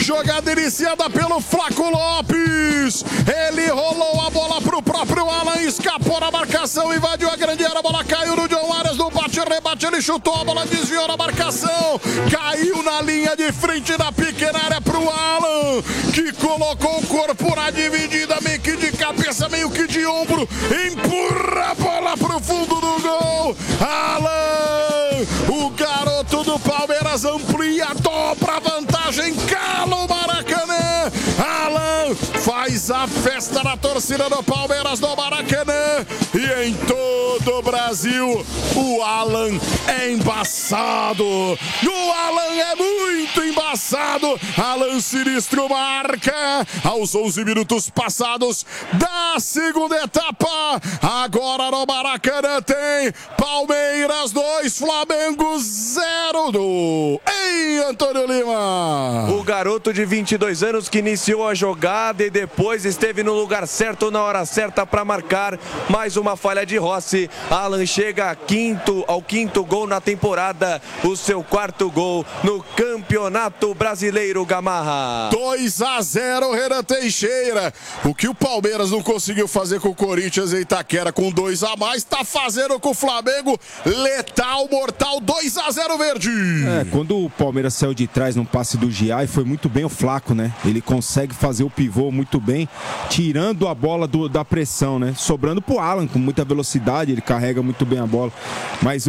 Jogada iniciada pelo Flaco Lopes. Ele rolou a bola pro próprio Alan, escapou na marcação, invadiu a grande área, a bola caiu no John Arias, no bate-rebate, ele chutou, a bola desviou na marcação, caiu na linha de frente da pequena área pro Alan, que colocou o corpo na dividida, meio que de cabeça, meio que de ombro, empurra a bola pro fundo do gol. Alan, o garoto do Palmeiras, amplia, dobra a vantagem, cala o Maracanã. Alan faz a festa na torcida do Palmeiras no Maracanã, e em todo o Brasil o Alan é embaçado. O Alan é muito embaçado. Alan Sinistro marca aos 11 minutos passados da segunda etapa. Agora no Maracanã tem Palmeiras 2, Flamengo 0 do... Ei, Antônio Lima! O garoto de 22 anos que iniciou a jogada e depois esteve no lugar certo na hora certa para marcar. Mais uma falha de Rossi. Alan chega ao quinto gol na temporada, o seu quarto gol no Campeonato Brasileiro, Gamarra. 2-0, Renan Teixeira. O que o Palmeiras não conseguiu fazer com o Corinthians em Itaquera com 2 a mais, tá fazendo com o Flamengo. Letal, mortal, 2-0 verde. Quando o Palmeiras saiu de trás num passe do Giai, foi muito bem o Flaco, né? Ele consegue fazer o pivô muito bem, tirando a bola da pressão, né? Sobrando pro Alan com muita velocidade, ele carrega muito bem a bola. Mas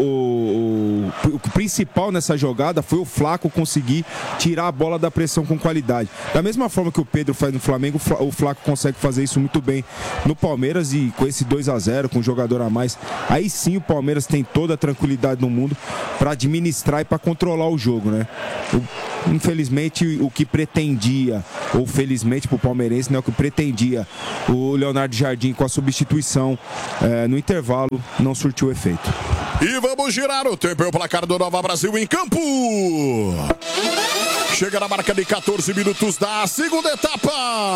o principal nessa jogada foi o Flaco conseguir tirar a bola da pressão com qualidade. Da mesma forma que o Pedro faz no Flamengo, o Flaco consegue fazer isso muito bem no Palmeiras, e com esse 2-0, com um jogador a mais, aí sim o Palmeiras tem toda a tranquilidade no mundo para administrar e para controlar o jogo, né? Infelizmente, o que pretendia, ou felizmente para o palmeirense, né, o que pretendia o Leonardo Jardim com a substituição no intervalo, não surtiu efeito. E vamos girar o tempo e o placar do Nova Brasil em campo. Chega na marca de 14 minutos da segunda etapa.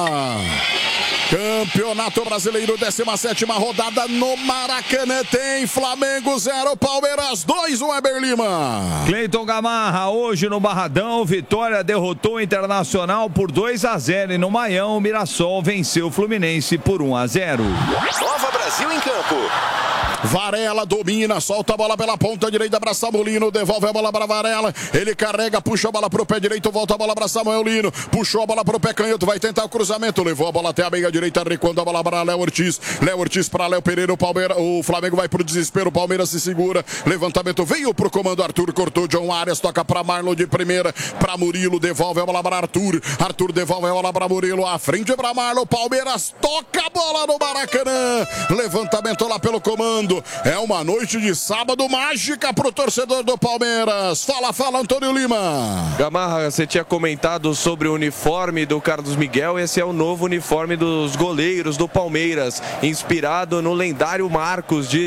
Campeonato Brasileiro, 17ª rodada no Maracanã. Tem Flamengo 0, Palmeiras 2, o Weber Lima. Cleiton Gamarra, hoje no Barradão, Vitória derrotou o Internacional por 2-0 e no Maião, o Mirassol venceu o Fluminense por 1-0. Nova Brasil em campo. Varela domina, solta a bola pela ponta direita para Samulino, devolve a bola para Varela, ele carrega, puxa a bola pro pé direito, volta a bola para Samuel Lino, puxou a bola pro pé canhoto, vai tentar o cruzamento, levou a bola até a meia direita, recuando a bola para Léo Ortiz para Léo Pereira, o Flamengo vai pro desespero, o Palmeiras se segura, levantamento, veio pro comando, Arthur cortou, John Arias toca para Marlon de primeira, para Murilo, devolve a bola para Arthur devolve a bola para Murilo, à frente para Marlon, Palmeiras toca a bola no Maracanã, levantamento lá pelo comando. É uma noite de sábado mágica pro torcedor do Palmeiras. Fala, Antônio Lima. Gamarra, você tinha comentado sobre o uniforme do Carlos Miguel. Esse é o novo uniforme dos goleiros do Palmeiras, inspirado no lendário Marcos de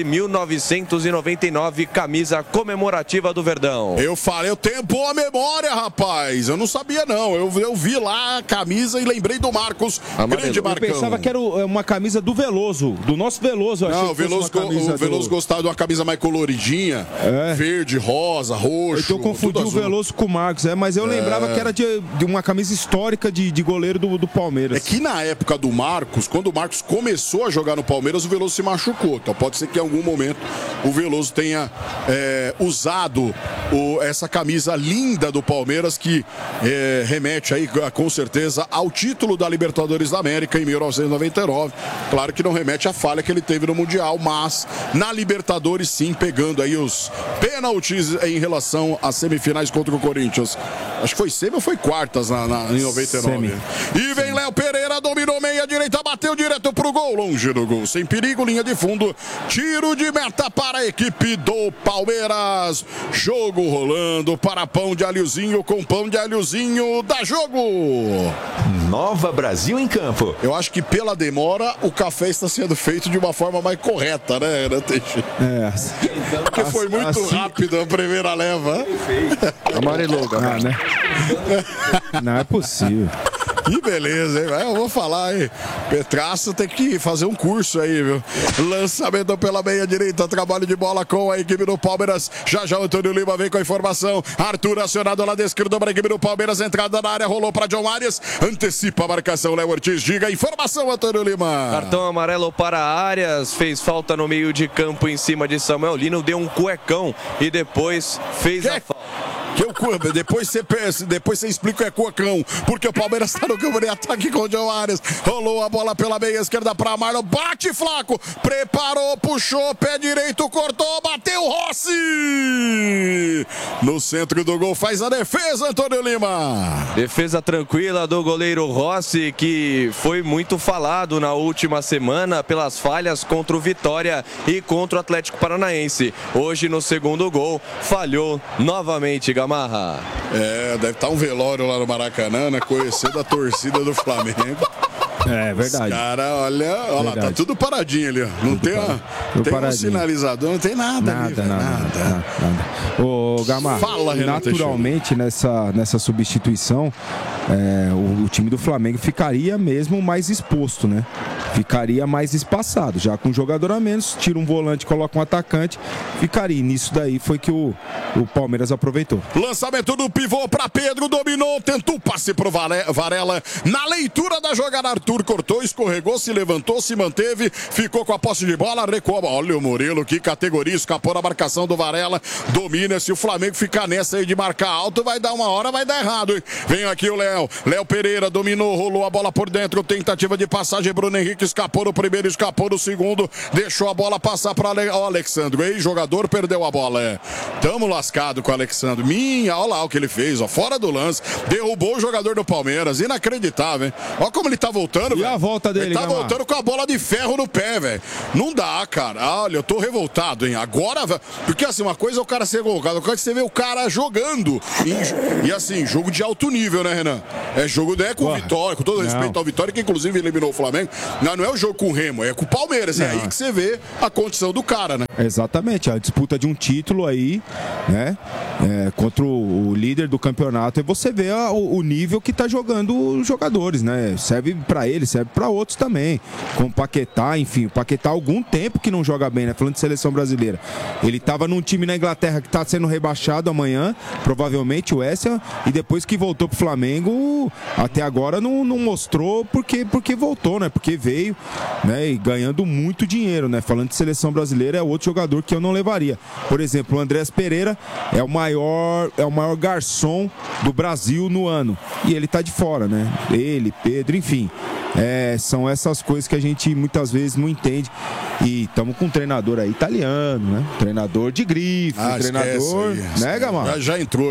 1999, camisa comemorativa do Verdão. Eu falei, eu tenho boa memória, rapaz. Eu não sabia, não. Eu vi lá a camisa e lembrei do Marcos. Amarelo. Grande Marcão. Eu pensava que era uma camisa do Veloso, do nosso Veloso. Não, o Veloso gostava de uma camisa mais coloridinha, verde, rosa, roxo. Então eu confundi o Veloso com o Marcos, mas eu lembrava que era de uma camisa histórica de goleiro do Palmeiras. É que na época do Marcos, quando o Marcos começou a jogar no Palmeiras, o Veloso se machucou. Então pode ser que em algum momento o Veloso tenha usado essa camisa linda do Palmeiras, que remete aí com certeza ao título da Libertadores da América em 1999. Claro que não remete à falha que ele teve no Mundial, mas na Libertadores sim, pegando aí os pênaltis em relação às semifinais contra o Corinthians. Acho que foi semi ou foi quartas em 99. Semi. E vem Léo Pereira, dominou meia direita, bateu direto pro gol, longe do gol, sem perigo, linha de fundo, tiro de meta para a equipe do Palmeiras. Jogo rolando para pão de alhozinho com pão de alhozinho, dá jogo. Nova Brasil em campo. Eu acho que pela demora o café está sendo feito de uma forma mais correta, né, Teixeira? Porque foi muito rápido a primeira leva. Amarelou, né? Não é possível. Que beleza, hein? Eu vou falar, hein? Petraço tem que fazer um curso aí, viu? Lançamento pela meia direita, trabalho de bola com a equipe do Palmeiras. Já o Antônio Lima vem com a informação. Arthur acionado lá da esquerda para a equipe do Palmeiras. Entrada na área, rolou para John Arias. Antecipa a marcação, Léo Ortiz. Diga a informação, Antônio Lima. Cartão amarelo para Arias. Fez falta no meio de campo em cima de Samuel Lino. Deu um cuecão e depois fez a falta. Depois você explica o cuecão, porque o Palmeiras está no campo de ataque com o John Arias. Rolou a bola pela meia esquerda para Marlon, bate Flaco, preparou, puxou, pé direito, cortou, bateu Rossi! No centro do gol faz a defesa, Antônio Lima. Defesa tranquila do goleiro Rossi, que foi muito falado na última semana pelas falhas contra o Vitória e contra o Atlético Paranaense. Hoje no segundo gol, falhou novamente, Gamarra. Deve estar um velório lá no Maracanã, né? Conhecendo a torcida do Flamengo. É verdade. Cara, olha lá, tá tudo paradinho ali, ó. Não tem um sinalizador, não tem nada. Nada. Ô, Gamarra, fala, Renato, naturalmente nessa substituição, o time do Flamengo ficaria mesmo mais exposto, né? Ficaria mais espaçado, já com um jogador a menos, tira um volante, coloca um atacante, ficaria. Nisso daí foi que o Palmeiras aproveitou. Lançamento do pivô para Pedro, dominou, tentou passe pro Varela, na leitura da jogada, Arthur cortou, escorregou, se levantou, se manteve, ficou com a posse de bola, recuou. Olha o Murilo, que categoria, escapou da marcação do Varela, domina. Se o Flamengo ficar nessa aí de marcar alto, vai dar uma hora, vai dar errado, hein? Vem aqui o Léo Pereira, dominou, rolou a bola por dentro, tentativa de passagem, Bruno Henrique escapou no primeiro, escapou no segundo, deixou a bola passar para o Alexandre. Ei, jogador, perdeu a bola. Tamo lascado com o Alexandre. Olha lá o que ele fez, ó, fora do lance, derrubou o jogador do Palmeiras, inacreditável, hein? Olha como ele tá voltando, velho. E a volta dele, ele tá voltando com a bola de ferro no pé, velho. Não dá, cara. Olha, eu tô revoltado, hein? Agora, porque assim, uma coisa é o cara ser colocado, outra coisa é você ver o cara jogando. E assim, jogo de alto nível, né, Renan? É jogo, né, com Vitória, com todo respeito ao Vitória, que inclusive eliminou o Flamengo. Não é o jogo com o Remo, é com o Palmeiras. É aí que você vê a condição do cara, né? Exatamente, a disputa de um título aí, né? Contra o líder do campeonato, e você vê o nível que tá jogando os jogadores, né? Serve pra ele, serve pra outros também. Com o Paquetá, enfim, o Paquetá há algum tempo que não joga bem, né? Falando de seleção brasileira. Ele tava num time na Inglaterra que tá sendo rebaixado amanhã, provavelmente o West Ham, e depois que voltou pro Flamengo, até agora não mostrou porque voltou, né? Porque veio, né? E ganhando muito dinheiro, né? Falando de seleção brasileira, é outro jogador que eu não levaria. Por exemplo, o Andrés Pereira é o maior garçom do Brasil no ano. E ele tá de fora, né? Ele, Pedro, enfim. São essas coisas que a gente muitas vezes não entende. E estamos com um treinador aí italiano, né? Treinador de grife, treinador, né, Gamarra? Já entrou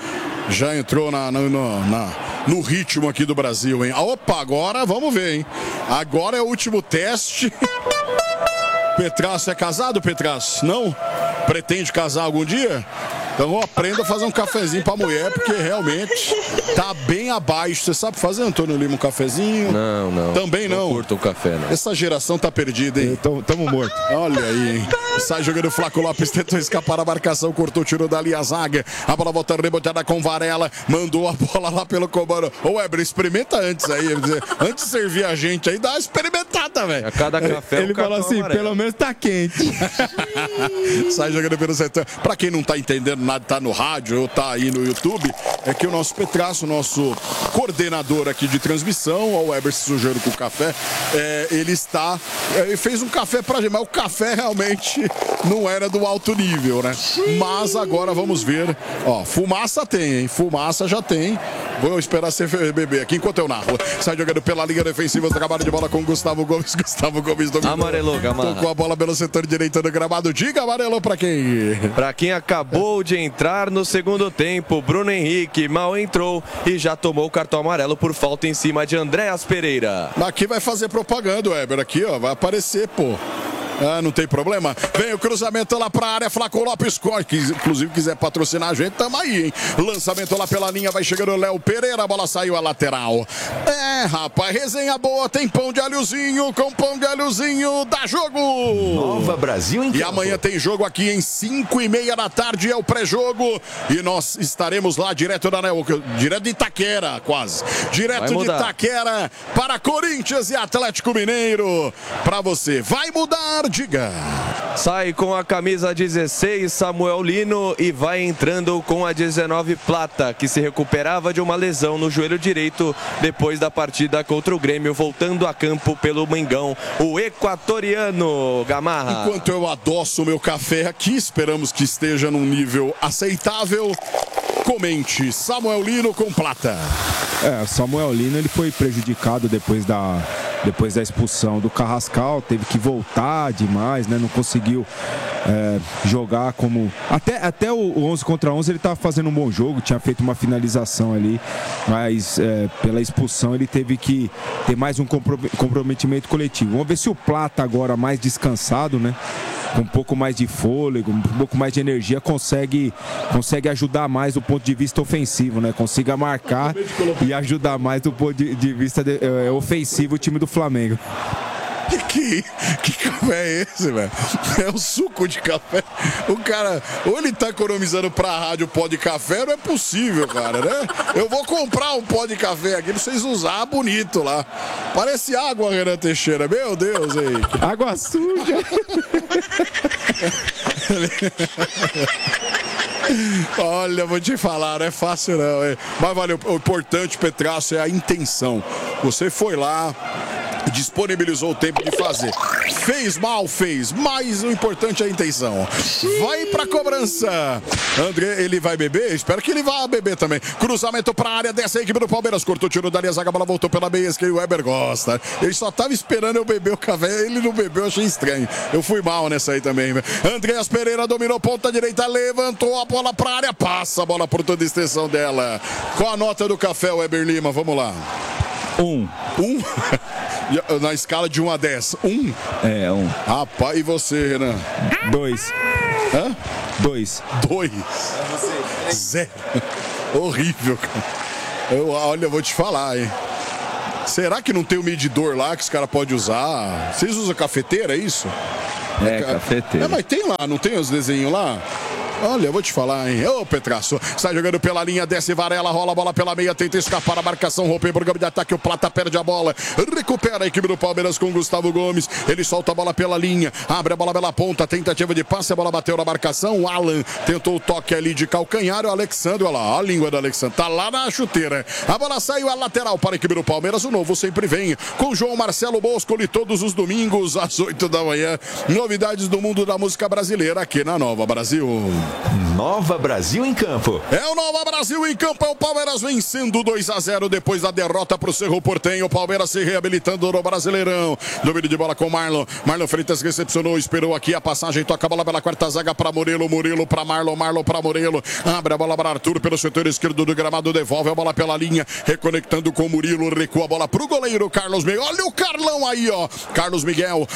no ritmo aqui do Brasil, hein? Opa, agora vamos ver, hein? Agora é o último teste. Petraço é casado, Petraço? Não? Pretende casar algum dia? Então aprenda a fazer um cafezinho pra mulher, porque realmente tá bem abaixo. Você sabe fazer, Antônio Lima, um cafezinho? Não. Também não. Não curto o café, não. Essa geração tá perdida, hein? Tamo morto. Olha aí, hein? Sai jogando o Flaco Lopes, tentou escapar da marcação, cortou, tirou dali a zaga. A bola volta reboteada com Varela, mandou a bola lá pelo comando. Ô, Weber, experimenta antes aí. Antes de servir a gente aí, dá uma experimentada, velho. A cada café ele falou assim, amarelo. Pelo menos tá quente. Sai jogando pelo setor. Pra quem não tá entendendo nada, tá no rádio ou tá aí no YouTube, é que o nosso Petraço, nosso coordenador aqui de transmissão, o Weber se sujando com o café, ele fez um café pra gente, mas o café realmente não era do alto nível, né? Mas agora vamos ver, ó, fumaça tem, hein? Fumaça já tem. Vou esperar você beber aqui enquanto eu narro. Sai jogando pela linha defensiva, trabalho de bola com Gustavo Gomes. Gustavo Gomes dominou. Amarelou, Gamarra. Tocou a bola pelo setor direito do gramado. Diga, amarelou pra quem? Pra quem acabou de entrar no segundo tempo, Bruno Henrique mal entrou e já tomou o cartão amarelo por falta em cima de Andréas Pereira. Aqui vai fazer propaganda, Weber. Aqui, ó, vai aparecer, pô. Não tem problema. Vem o cruzamento lá pra área, Flaco Lopes corre, que inclusive quiser patrocinar a gente, tamo aí, hein? Lançamento lá pela linha, vai chegando o Léo Pereira, a bola saiu a lateral. Rapaz, resenha boa, tem pão de alhozinho, com pão de alhozinho, dá jogo! Nova Brasil em campo. E amanhã tem jogo aqui em 5:30 da tarde, é o pré-jogo, e nós estaremos lá direto de Itaquera, quase. Direto de Itaquera para Corinthians e Atlético Mineiro. Pra você, vai mudar, diga. Sai com a camisa 16, Samuel Lino, e vai entrando com a 19, Plata, que se recuperava de uma lesão no joelho direito depois da partida contra o Grêmio, voltando a campo pelo Mengão, o equatoriano, Gamarra. Enquanto eu adoço o meu café aqui, esperamos que esteja num nível aceitável. Comente, Samuel Lino com Plata. Samuel Lino, ele foi prejudicado depois da expulsão do Carrascal, teve que voltar demais, né? Não conseguiu jogar como... Até o 11 contra 11 ele estava fazendo um bom jogo, tinha feito uma finalização ali, mas pela expulsão ele teve que ter mais um comprometimento coletivo. Vamos ver se o Plata agora mais descansado, né? Com um pouco mais de fôlego, um pouco mais de energia, consegue ajudar mais do ponto de vista ofensivo, né? Consiga marcar e ajudar mais do ponto de vista ofensivo o time do Flamengo. Que café é esse, velho? É um suco de café. O cara, ou ele tá economizando pra rádio pó de café, não é possível, cara, né? Eu vou comprar um pó de café aqui pra vocês usar bonito lá. Parece água, Renan Teixeira. Meu Deus, aí. Água suja. Olha, vou te falar, não é fácil não, hein? Mas valeu, o importante, Petraço, é a intenção. Você foi lá, disponibilizou o tempo de fazer. Fez mal, fez, mas o importante é a intenção. Vai pra cobrança. André, ele vai beber? Espero que ele vá beber também. Cruzamento pra área, desce a equipe do Palmeiras. Cortou o tiro da linha, zaga, a bola voltou pela meia esquerda. O Weber gosta. Ele só tava esperando eu beber o café, ele não bebeu, eu achei estranho. Eu fui mal nessa aí também. Andreas Pereira dominou ponta direita, levantou a bola pra área, passa a bola por toda a extensão dela. Qual a nota do café, Weber Lima? Vamos lá. 1. Na escala de 1 a 10. 1? 1. Rapaz, e você, Renan? 2. Hã? 2. 2. 0. Horrível, cara. Olha, eu vou te falar, hein? Será que não tem o medidor lá que os caras podem usar? Vocês usam cafeteira, é isso? Cafeteira. Mas tem lá, não tem os desenhos lá? Olha, eu vou te falar, hein? Ô, Petraço, sai jogando pela linha, desce Varela, rola a bola pela meia, tenta escapar a marcação, rompeu por campo de ataque, o Plata perde a bola, recupera a equipe do Palmeiras com Gustavo Gomes, ele solta a bola pela linha, abre a bola pela ponta, tentativa de passe, a bola bateu na marcação, o Alan tentou o toque ali de calcanhar, o Alexandre, olha lá, a língua do Alexandre, tá lá na chuteira, a bola saiu a lateral para a equipe do Palmeiras, o novo sempre vem, com João Marcelo Boscoli todos os domingos, às 8 da manhã, novidades do mundo da música brasileira aqui na Nova Brasil. Nova Brasil em campo. É o Nova Brasil em campo, é o Palmeiras vencendo 2-0 depois da derrota pro Cerro Porteño. O Palmeiras se reabilitando no Brasileirão. Domínio de bola com Marlon. Marlon Freitas recepcionou, esperou aqui a passagem, toca a bola pela quarta zaga para Murilo, Murilo para Marlon, Marlon para Murilo. Abre a bola para Arthur pelo setor esquerdo do gramado, devolve a bola pela linha, reconectando com Murilo, recua a bola pro goleiro Carlos Miguel. Olha o Carlão aí, ó. Carlos Miguel